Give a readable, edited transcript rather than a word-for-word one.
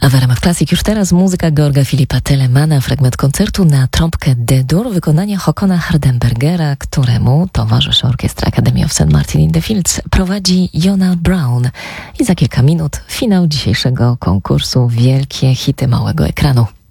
A w RMF Classic już teraz muzyka Georga Filipa Telemana, fragment koncertu na trąbkę D-dur, wykonanie Håkona Hardenbergera, któremu towarzyszy Orkiestra Academy of St. Martin in the Fields, prowadzi Jona Brown. I za kilka minut finał dzisiejszego konkursu Wielkie hity małego ekranu.